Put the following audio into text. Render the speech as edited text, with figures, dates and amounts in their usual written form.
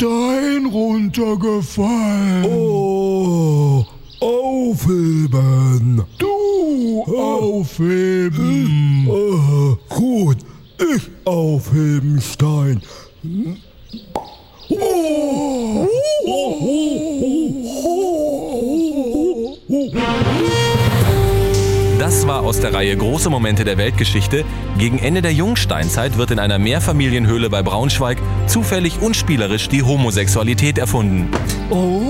Stein runtergefallen. Oh, aufheben. Du aufheben. Gut, ich aufheben, Stein. Das war aus der Reihe Große Momente der Weltgeschichte. Gegen Ende der Jungsteinzeit wird in einer Mehrfamilienhöhle bei Braunschweig zufällig und spielerisch die Homosexualität erfunden.